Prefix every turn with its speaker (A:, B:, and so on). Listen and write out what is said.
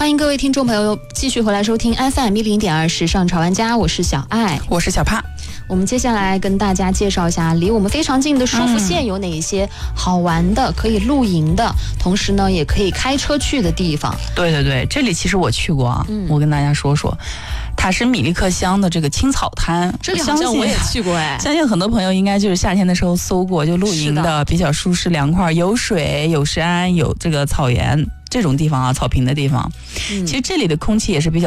A: 欢迎各位听众朋友继续回来收听 FM101.2时尚潮玩家，我是小爱，
B: 我是小帕。
A: 我们接下来跟大家介绍一下离我们非常近的舒肤县有哪一些好玩的、可以露营的，同时呢也可以开车去的地方。
B: 对对对，这里其实我去过啊，我跟大家说说。它是米利克乡的这个青草滩，
A: 这里好像我也去过哎，
B: 相信很多朋友应该就是夏天的时候搜过，就露营的比较舒适凉快，有水有山有这个草原这种地方啊，草坪的地方。其实这里的空气也是比较